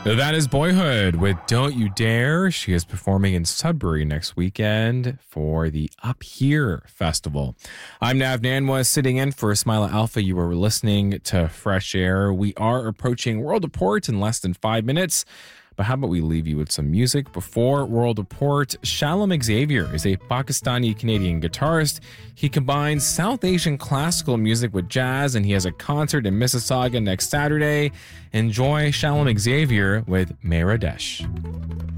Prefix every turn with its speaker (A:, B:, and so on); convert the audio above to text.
A: That is Boyhood with Don't You Dare. She is performing in Sudbury next weekend for the Up Here Festival. I'm Nav Nanwa, sitting in for Ismaila Alpha. You are listening to Fresh Air. We are approaching World Report in less than 5 minutes. But how about we leave you with some music before World Report? Shalom Xavier is a Pakistani-Canadian guitarist. He combines South Asian classical music with jazz, and he has a concert in Mississauga next Saturday. Enjoy Shalom Xavier with Meradesh.